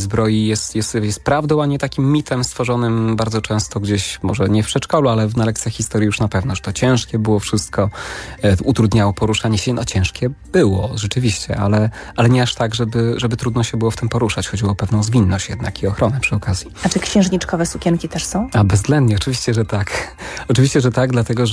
zbroi jest prawdą, a nie takim mitem stworzonym bardzo często gdzieś, może nie w przedszkolu, ale na lekcjach historii już na pewno, że to ciężkie było wszystko, utrudniało poruszanie się. No ciężkie było, rzeczywiście, ale nie aż tak, żeby trudno się było w tym poruszać. Chodziło o pewną zwinność jednak i ochronę przy okazji. A czy księżniczkowe sukienki też są? A bezwzględnie, oczywiście, że tak. Oczywiście, że tak, dlatego, że